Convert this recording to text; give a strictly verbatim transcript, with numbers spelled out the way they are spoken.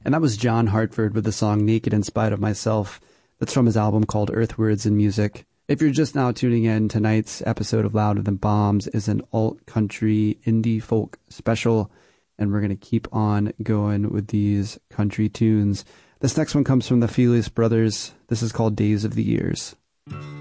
And that was John Hartford with the song Naked in Spite of Myself. That's from his album called Earth, Words, and Music. If you're just now tuning in, tonight's episode of Louder Than Bombs is an alt-country indie folk special, and we're going to keep on going with these country tunes. This next one comes from the Felius Brothers. This is called Days of the Years.